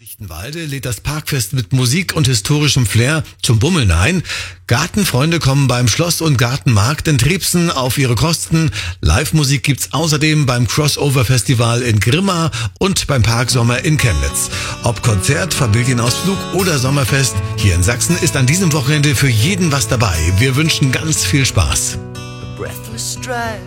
Lichtenwalde lädt das Parkfest mit Musik und historischem Flair zum Bummeln ein. Gartenfreunde kommen beim Schloss- und Gartenmarkt in Trebsen auf ihre Kosten. Live-Musik gibt's außerdem beim Crossover-Festival in Grimma und beim Parksommer in Chemnitz. Ob Konzert, Familienausflug oder Sommerfest, hier in Sachsen ist an diesem Wochenende für jeden was dabei. Wir wünschen ganz viel Spaß.